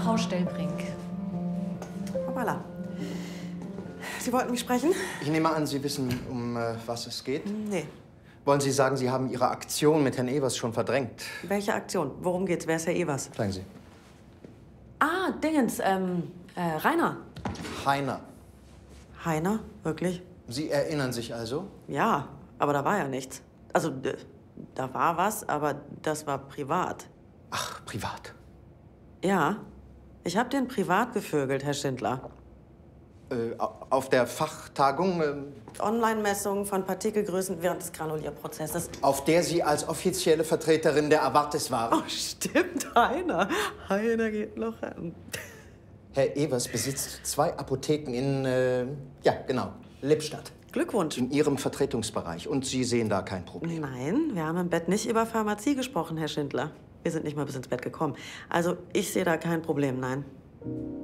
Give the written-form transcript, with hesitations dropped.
Frau Stellbrink. Hoppala. Sie wollten mich sprechen? Ich nehme an, Sie wissen, um was es geht? Nee. Wollen Sie sagen, Sie haben Ihre Aktion mit Herrn Evers schon verdrängt? Welche Aktion? Worum geht's? Wer ist Herr Evers? Sagen Sie. Ah, Dingens, Rainer. Heiner. Heiner? Wirklich? Sie erinnern sich also? Ja, aber da war ja nichts. Also, da war was, aber das war privat. Ach, privat. Ja, ich habe den privat gevögelt, Herr Schindler. Auf der Fachtagung, Online-Messungen von Partikelgrößen während des Granulierprozesses. auf der Sie als offizielle Vertreterin der Avartis waren. Oh, stimmt, Heiner. Heiner geht noch an. Herr Evers besitzt 2 Apotheken in, ja, genau, Lippstadt. Glückwunsch. In Ihrem Vertretungsbereich. Und Sie sehen da kein Problem. Nein, wir haben im Bett nicht über Pharmazie gesprochen, Herr Schindler. Wir sind nicht mal bis ins Bett gekommen. Also, ich sehe da kein Problem, nein.